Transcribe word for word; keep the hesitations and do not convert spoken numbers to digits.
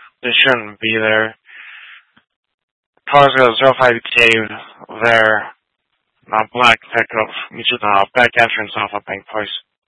They shouldn't be there. Cars go zero five cave there. Na black pickup, nici da back entrance off a bank place.